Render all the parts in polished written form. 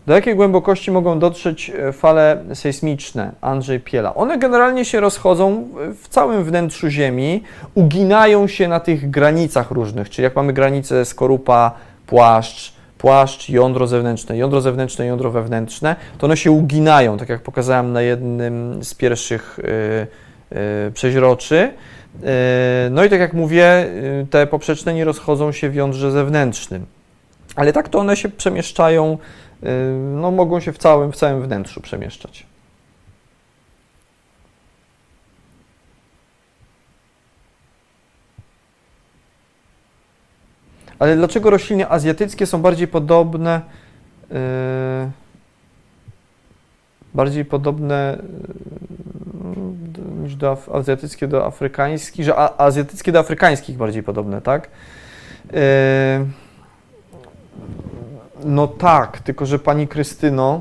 Do jakiej głębokości mogą dotrzeć fale sejsmiczne? Andrzej Piela. One generalnie się rozchodzą w całym wnętrzu Ziemi, uginają się na tych granicach różnych, czyli jak mamy granicę skorupa, płaszcz, jądro zewnętrzne, jądro wewnętrzne, to one się uginają, tak jak pokazałem na jednym z pierwszych przeźroczy. No i tak jak mówię, te poprzeczne nie rozchodzą się w jądrze zewnętrznym, ale tak to one się przemieszczają, no mogą się w całym wnętrzu przemieszczać. Ale dlaczego rośliny azjatyckie są bardziej podobne niż azjatyckie do afrykańskich, że azjatyckie do afrykańskich bardziej podobne, tak? No tak, tylko że Pani Krystyno,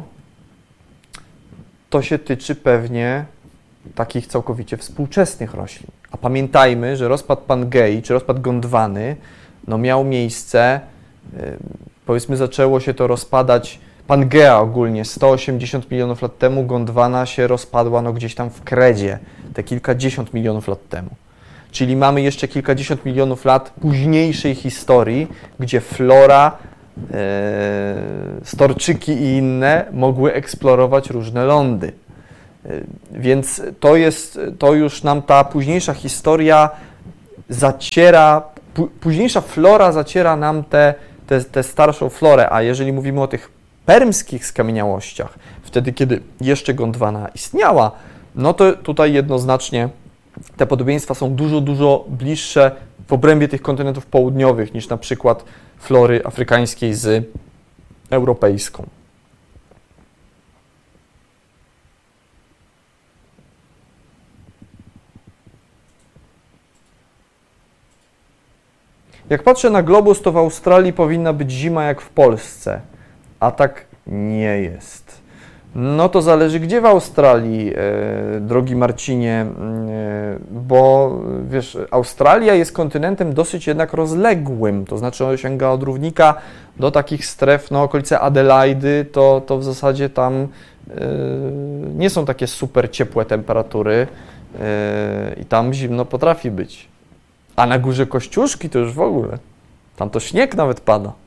to się tyczy pewnie takich całkowicie współczesnych roślin. A pamiętajmy, że rozpad Pangei czy rozpad Gondwany no miał miejsce, powiedzmy zaczęło się to rozpadać, Pangea ogólnie 180 milionów lat temu, Gondwana się rozpadła no gdzieś tam w Kredzie, te kilkadziesiąt milionów lat temu. Czyli mamy jeszcze kilkadziesiąt milionów lat późniejszej historii, gdzie flora, storczyki i inne mogły eksplorować różne lądy. Więc to już nam ta późniejsza historia zaciera, późniejsza flora zaciera nam tę starszą florę, a jeżeli mówimy o tych permskich skamieniałościach, wtedy kiedy jeszcze Gondwana istniała, no to tutaj jednoznacznie te podobieństwa są dużo bliższe w obrębie tych kontynentów południowych niż na przykład flory afrykańskiej z europejską. Jak patrzę na globus, to w Australii powinna być zima jak w Polsce, a tak nie jest. No to zależy gdzie w Australii, drogi Marcinie, bo wiesz, Australia jest kontynentem dosyć jednak rozległym, to znaczy on sięga od równika do takich stref, no okolice Adelaidy, to w zasadzie tam nie są takie super ciepłe temperatury i tam zimno potrafi być. A na górze Kościuszki to już w ogóle, tam to śnieg nawet pada.